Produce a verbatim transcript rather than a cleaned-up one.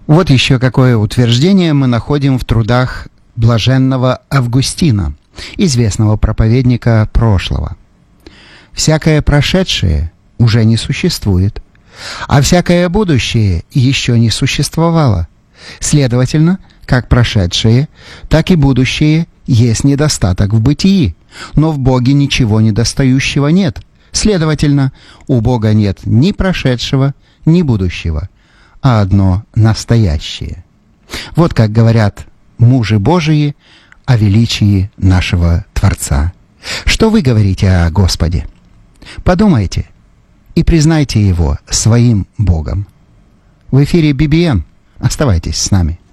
Вот еще какое утверждение мы находим в трудах блаженного Августина, известного проповедника прошлого. «Всякое прошедшее уже не существует, а всякое будущее еще не существовало. Следовательно, как прошедшее, так и будущее есть недостаток в бытии, но в Боге ничего недостающего нет. Следовательно, у Бога нет ни прошедшего, ни будущего, а одно настоящее». Вот как говорят мужи Божии о величии нашего Творца. Что вы говорите о Господе? Подумайте и признайте Его своим Богом. В эфире би би эм. Оставайтесь с нами.